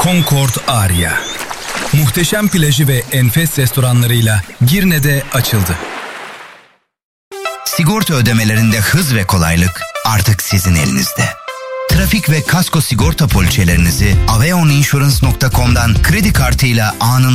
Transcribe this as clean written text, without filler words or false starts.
Concord Aria. Muhteşem plajı ve enfes restoranlarıyla Girne'de açıldı. Sigorta ödemelerinde hız ve kolaylık artık sizin elinizde. Trafik ve kasko sigorta poliçelerinizi aveoninsurance.com'dan kredi kartıyla anında